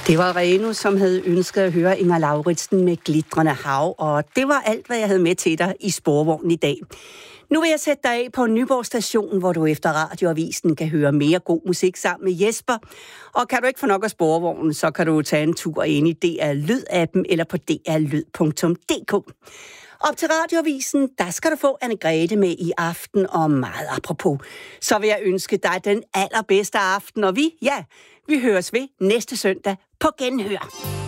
Det var Reno, som havde ønsket at høre Inger Lauritsen med Glitrende Hav, og det var alt, hvad jeg havde med til dig i Sporvognen i dag. Nu vil jeg sætte dig af på Nyborg Station, hvor du efter radioavisen kan høre mere god musik sammen med Jesper. Og kan du ikke få nok af Sporvognen, så kan du tage en tur ind i DR Lyd-appen eller på drlyd.dk. Op til radioavisen, der skal du få Anne-Grethe med i aften, og meget apropos. Så vil jeg ønske dig den allerbedste aften, og vi høres ved næste søndag på Genhør.